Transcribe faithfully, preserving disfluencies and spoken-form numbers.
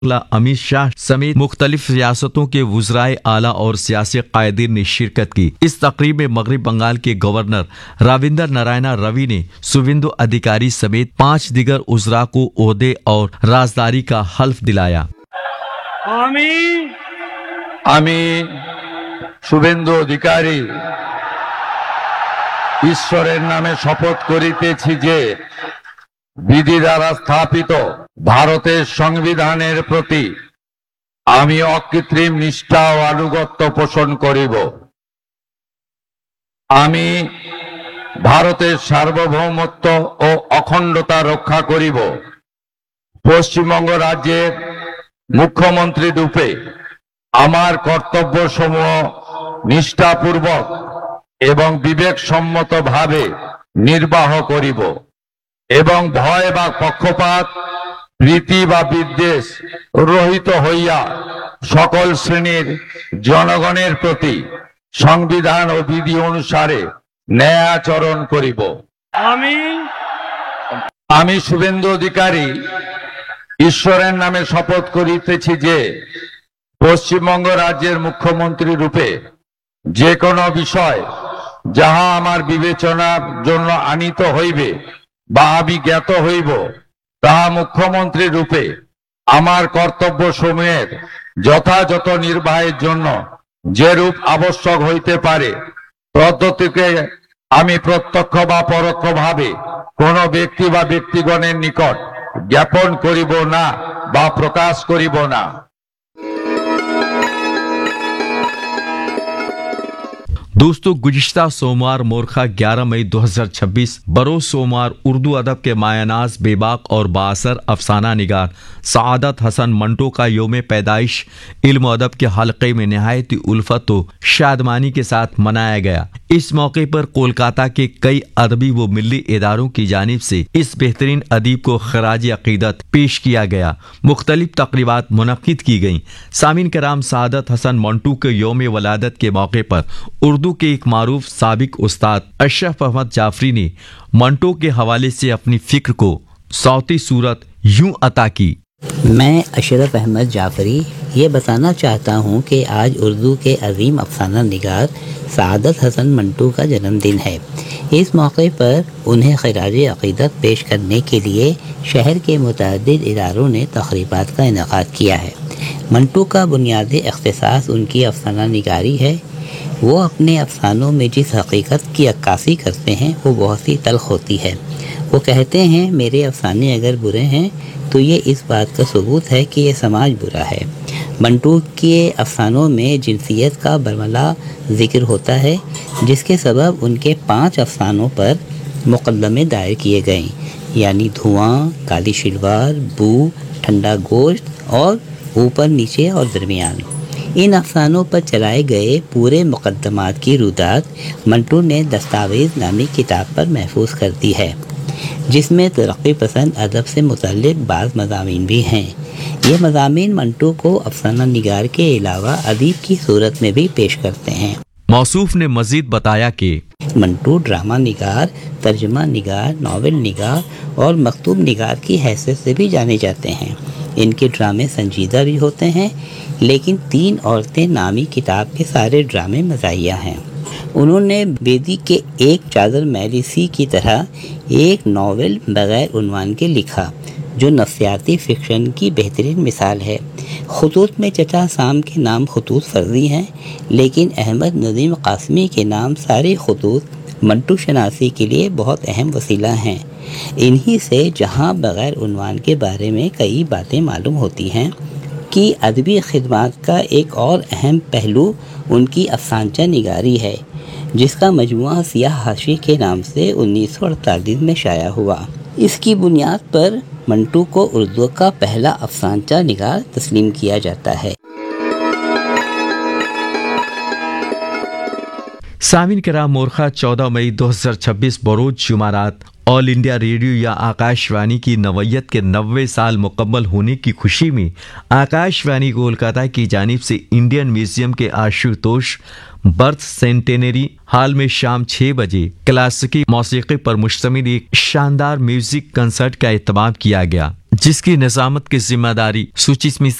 अमित शाह समेत मुख्तलिफ रियासतों के वुज़राए आला और सियासी कायदीन ने शिरकत की। इस तकरीब में मगरबी बंगाल के गवर्नर राविंदर नारायण रवि ने शुभेंदु अधिकारी समेत पांच दिगर उज़रा को ओहदे और राजदारी का हल्फ दिलाया। আমি শুভেন্দু অধিকারী ঈশ্বরের নামে শপথ করিতেছি যে বিধি দ্বারা স্থাপিত ভারতের সংবিধানের প্রতি আমি অকৃত্রিম নিষ্ঠা ও আনুগত্য পোষণ করিব। আমি ভারতের সার্বভৌমত্ব ও অখণ্ডতা রক্ষা করিব। পশ্চিমবঙ্গ রাজ্যের মুখ্যমন্ত্রী রূপে আমার কর্তব্যসমূহ নিষ্ঠাপূর্বক এবং বিবেকসম্মতভাবে নির্বাহ করিব এবং ভয় বা পক্ষপাত প্রীতি বা বিদ্বেষ রহিত হইয়া সকল শ্রেণীর জনগণের প্রতি সংবিধান ও বিধি অনুসারে ন্যায় আচরণ করিব। আমি আমি শুভেন্দু অধিকারী ঈশ্বরের নামে শপথ করিতেছি যে পশ্চিমবঙ্গ রাজ্যের মুখ্যমন্ত্রী রূপে যে কোনো বিষয় যাহা আমার বিবেচনার জন্য আনিত হইবে বা আমি জ্ঞাত হইব তাহা মুখ্যমন্ত্রী রূপে আমার কর্তব্য সমূহের যথাযথ নির্বাহের জন্য যেরূপ আবশ্যক হইতে পারে পদ্ধতিকে আমি প্রত্যক্ষ বা পরোক্ষভাবে কোনো ব্যক্তি বা ব্যক্তিগণের নিকট জ্ঞাপন করিব না বা প্রকাশ করিব না। दोस्तों, गुज़िश्ता सोमवार मोरखा ग्यारह मई दो हज़ार छब्बीस बरोज सोमवार उर्दू अदब के मायानाज बेबाक और बासर अफसाना निगार सआदत हसन मंटो का योम पैदाइश इल्म अदब के हलक़े में नहायत उल्फत व शादमानी के साथ मनाया गया। इस मौके पर कोलकाता के कई अदबी व मिली इदारों की जानिब से इस बेहतरीन अदीब को खराज अक़ीदत पेश किया गया। मुख्तलिफ तक़रीबात मुनक़्क़िद की गईं। सामीन कराम, सआदत हसन मंटू के योम वलादत के मौके पर उर्दू के एक मारूफ साबिक उस्ताद अशरफ अहमद जाफरी ने मंटो के हवाले से अपनी फिक्र को सौती सूरत यूं अता की। मैं अशरफ अहमद जाफरी ये बताना चाहता हूँ कि आज उर्दू के अजीम अफसाना निगार सआदत हसन मंटू का जन्मदिन है। इस मौके पर उन्हें खिराज अक़ीदत पेश करने के लिए शहर के मुतअद्दिद इदारों ने तक़रीबात का इनेकाद किया है। मंटू का बुनियादी इख्तिसास उनकी अफसाना निगारी है। वो अपने अफसानों में जिस हकीकत की अक्कासी करते हैं वो बहुत ही तल्ख़ होती है। वो कहते हैं, मेरे अफसाने अगर बुरे हैं तो ये इस बात का सबूत है कि ये समाज बुरा है। मंटू के अफसानों में जिनसियत का बरमला ज़िक्र होता है, जिसके सबब उनके पांच अफसानों पर मुक़द्दमे दायर किए गए, यानी धुआं, काली शिलवार, बू, ठंडा गोश्त और ऊपर नीचे और दरमियान। इन अफसानों पर चलाए गए पूरे मुक़द्दमात की रुदात मंटू ने दस्तावेज़ नामी किताब पर महफूज कर दी है, जिसमें तरक्की पसंद अदब से मुतल्लिक़ बाज़ मज़ामीन भी हैं। ये मज़ामीन मंटू को अफसाना निगार के अलावा अदीब की सूरत में भी पेश करते हैं। मौसूफ ने मज़ीद बताया कि मंटू ड्रामा निगार, तर्जुमा निगार, नावल निगार और मकतूब निगार की हैसियत से भी जाने जाते हैं। इनके ड्रामे संजीदा भी होते हैं, लेकिन तीन औरतें नामी किताब के सारे ड्रामे मज़ाहिया हैं। उन्होंने बेदी के एक चादर मैली सी की तरह एक नावल बग़ैर उन्वान के लिखा, जो नफ्सियाती फ़िक्शन की बेहतरीन मिसाल है। ख़ुतूत में चचा साम के नाम ख़ुतूत फ़र्ज़ी हैं, लेकिन अहमद नदीम क़ासिमी के नाम सारे ख़ुतूत मंटू शनासी के लिए बहुत अहम वसीला हैं। इन्हीं से जहाँ बग़ैर उन्वान के बारे में कई बातें मालूम होती हैं कि अदबी खिदमात का एक और अहम पहलू उनकी अफसानचा निगारी है, जिसका मजमुआ सियाह हाशी के नाम से उन्नीस सौ अड़तालीस में शाया हुआ। इसकी बुनियाद पर मंटू को उर्दू का पहला अफसानचा निगार तस्लीम किया जाता है। सामीन कराम, मोरखा चौदह मई दो हज़ार छब्बीस बरोज जुमारात ऑल इंडिया रेडियो या आकाशवाणी की नवैयत के नब्बे साल मुकम्मल होने की खुशी में आकाशवाणी कोलकाता की जानिब से इंडियन म्यूजियम के आशुतोष बर्थ सेंटेनरी हॉल में शाम छह बजे क्लासिकी मौसीकी पर मुश्तमिल एक शानदार म्यूजिक कंसर्ट का एहतमाम किया गया। जिसकी निजामत की जिम्मेदारी सुचिस्मिता